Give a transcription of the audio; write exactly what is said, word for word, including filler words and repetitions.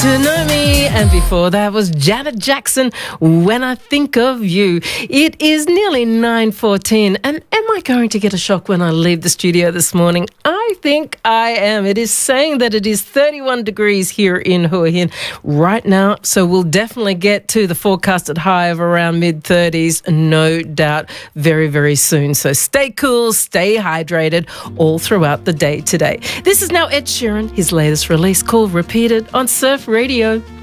To Know Me, and before that was Janet Jackson, When I Think of You. It is nearly nine fourteen, and am I going to get a shock when I leave the studio this morning? I think I am. It is saying that it is thirty-one degrees here in Hua Hin right now, so we'll definitely get to the forecasted high of around mid-thirties, no doubt, very, very soon. So stay cool, stay hydrated all throughout the day today. This is now Ed Sheeran, his latest release called Repeated on Surf Radio.